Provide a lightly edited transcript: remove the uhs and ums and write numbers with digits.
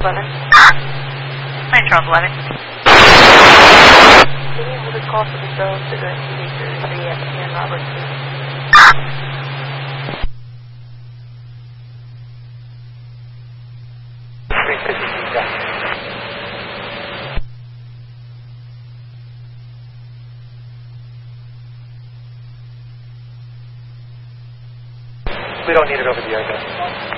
11. Plane Charles 11. Can you hold a call for the cell to the investigator 3 at 10 Robert Street? We don't need it over the air, guys.